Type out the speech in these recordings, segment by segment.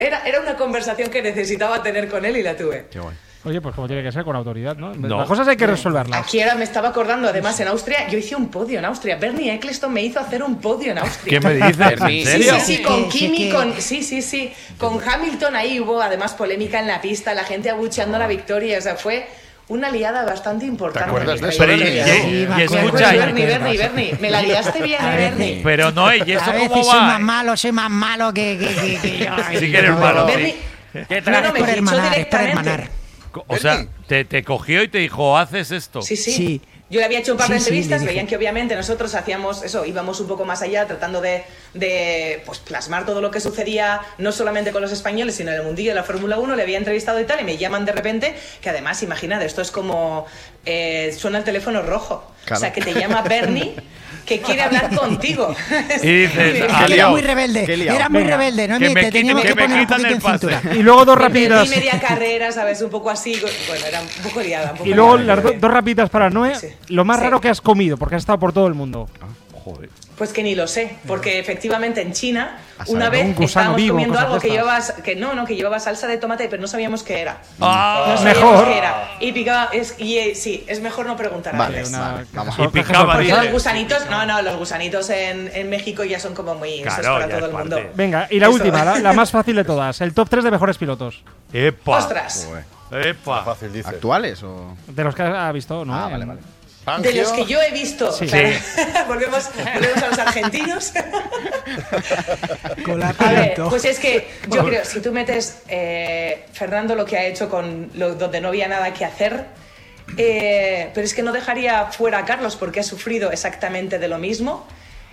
Era una conversación que necesitaba tener con él y la tuve. Qué guay. Oye, pues como tiene que ser, con autoridad, ¿no? No. Las cosas hay que resolverlas. Aquí ahora me estaba acordando, además en Austria, yo hice un podio en Austria. Bernie Ecclestone me hizo hacer un podio en Austria. ¿Qué me dices? ¿En serio? Sí, con Kimi, sí. Con Hamilton ahí hubo además polémica en la pista, la gente abucheando la victoria. O sea, fue una liada bastante importante. ¿Te acuerdas de eso? Pero Bernie? y escucha, Bernie, me la liaste bien, Bernie. pero no, ¿y eso A veces cómo soy va? soy más malo que yo. Sí que eres malo. Bernie, ¿Qué no, no, me por fichó hermanar, es por directamente. hermanar. O sea, te cogió y te dijo, ¿haces esto? Sí. Sí. Yo le había hecho un par de Sí, entrevistas, le dije. veían que obviamente nosotros hacíamos eso, íbamos un poco más allá, tratando de pues, plasmar todo lo que sucedía, no solamente con los españoles, sino en el mundillo de la Fórmula 1, le había entrevistado y tal, y me llaman de repente, que además, imaginad, esto es como, suena el teléfono rojo, Claro. o sea, que te llama Bernie, que quiere hablar contigo. Y dices, me- adiós. Era muy rebelde, Qué liado. era muy Venga, rebelde, ¿no? que me Te teníamos quiten- que que me poner un quitan poquito el en pase. cintura. Y luego dos me perdí rapiditas. media carrera, ¿sabes? Un poco así, bueno, era un poco liada. Un poco Y luego liada. las dos rapiditas para Noé. Sí. Lo más Sí. raro que has comido, porque has estado por todo el mundo. Joder. Pues que ni lo sé, porque efectivamente en China saber, una un vez gusano estábamos vivo, comiendo cosas algo de estas. que llevaba salsa de tomate, pero no sabíamos qué era. Ah, No sabíamos mejor. qué era. Y picaba, sí, es mejor no preguntar Vale, antes. vale, vamos Y a picaba, Porque dice. los gusanitos, los gusanitos en México ya son como muy, eso es Claro, para ya todo es el mundo. parte. Venga, y la Eso. última, la más fácil de todas. El top 3 de mejores pilotos. ¡Epa! ¡Ostras! ¡Epa! Fácil, dice. ¿Actuales o...? De los que ha visto, ¿no? Ah, vale, vale. De los que yo he visto. Sí. O sea, volvemos a los argentinos. Con la A ver, Pinto. pues es que yo creo, si tú metes Fernando lo que ha hecho con donde no había nada que hacer, pero es que no dejaría fuera a Carlos porque ha sufrido exactamente de lo mismo.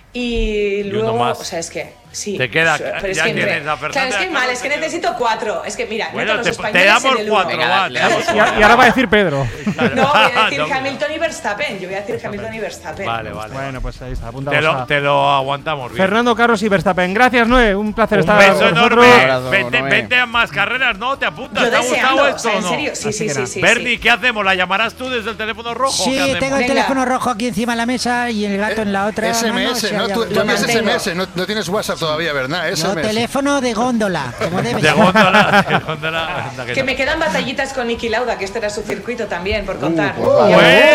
Y uno luego, más. o sea, es que sí. Te queda- pero es ya que tienes a Fernando claro, es y a que mal, Carlos es que te queda. necesito 4. Es que mira, Bueno, meto a los te españoles damos en el 4, 1. va. Te damos Y ahora va a decir Pedro. No, voy a decir No, Hamilton y Verstappen. Yo voy a decir Hamilton y Verstappen. Vale. Bueno, pues ahí está, Te apuntamos lo, a te lo aguantamos bien. Fernando, Carlos y Verstappen. Gracias, Noé. Un placer Un estar beso con enorme. vosotros. Abrazo, Vente, Noé. vente a más carreras, ¿no? ¿Te apuntas? Yo ¿Te ha gustado deseando, esto o sea, o en no? serio, sí. Bernie, ¿qué hacemos? ¿La llamarás tú desde el teléfono rojo? Sí, ¿Qué hacemos? tengo el Venga. teléfono rojo aquí encima de la mesa y el gato en la otra mano. SMS, Sí, ¿no? ya- Tú Lo envías mantengo. SMS, no tienes WhatsApp todavía, ¿verdad? No, SMS. teléfono de góndola, como debe De ser. góndola. De góndola. Anda que Que no. me quedan batallitas con Niki Lauda, que este era su circuito también, por contar. pues vale.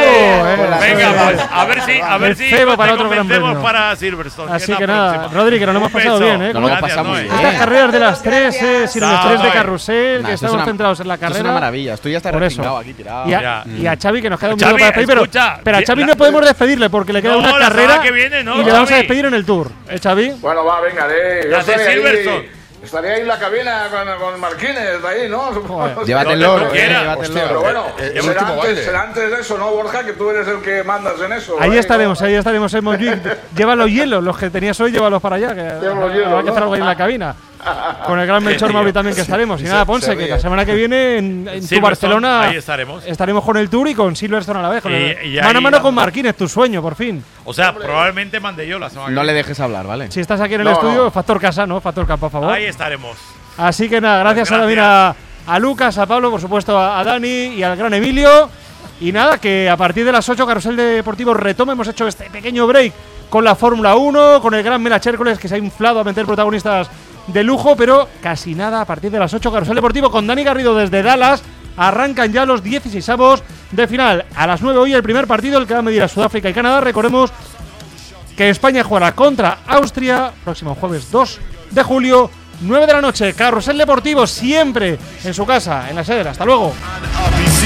Venga, pues a ver El si cebo te para otro gran convencemos premio. para Silverstone. Así es la que nada, próxima. Rodri, que nos lo hemos Un pasado beso. bien, ¿eh? Nos lo hemos Gracias, pasado muy Noé. bien. Estas carreras de las Gracias. 3, Silvestres de Sabe. Carrusel, Nah, que esto estamos es una- centrados en la esto es carrera. una maravilla. Estoy hasta Por eso. respingado aquí tirado. Y a Xavi, que nos queda un Xavi, minuto para despedir, escucha, pero a Xavi la- no podemos despedirle porque le queda No, una la carrera semana que viene, no, y le vamos a Xavi. despedir en el Tour. Xavi? Bueno, va, venga, yo Las de estaré Silverstone. ahí, estaría ahí en la cabina con Marquines, de ahí, ¿no? Llévatelo, Donde tú quieras. llévatelo. Pero bueno, el será último baile. será antes de eso, ¿no, Borja? Que tú eres el que mandas en eso. Ahí ¿no? estaremos en Montjuic. Lleva los hielos, los que tenías hoy, llévalos para allá. Que Llevo los hielos, habrá que hacer ¿no? algo ahí en la cabina. Con el gran Melchor tío. Mauri también que estaremos. Y nada, Ponce, se que la ríe. semana que viene en tu Silverstone, Barcelona ahí estaremos. con el Tour y con Silverstone a la vez. Con Y mano a ahí mano con dando- Marquines, tu sueño, por fin. O sea, probablemente mande yo la semana que No le viene. dejes hablar, ¿vale? Si estás aquí en el No, estudio, no. factor casa, ¿no? Factor campo, a favor. Ahí estaremos. Así que nada, gracias, Pues también a Lucas, a Pablo, por supuesto a Dani y al gran Emilio. Y nada, que a partir de las 8 Carrusel Deportivo retoma. Hemos hecho este pequeño break con la Fórmula 1, con el gran Melache Hércules, que se ha inflado a meter protagonistas de lujo, pero casi nada a partir de las 8 Carrusel Deportivo con Dani Garrido desde Dallas. Arrancan ya los 16avos de final. A las 9 hoy el primer partido, el que va a medir a Sudáfrica y Canadá. Recordemos que España jugará contra Austria próximo jueves 2 de julio, 9 de la noche. Carrusel Deportivo siempre en su casa, en la sede. Hasta luego.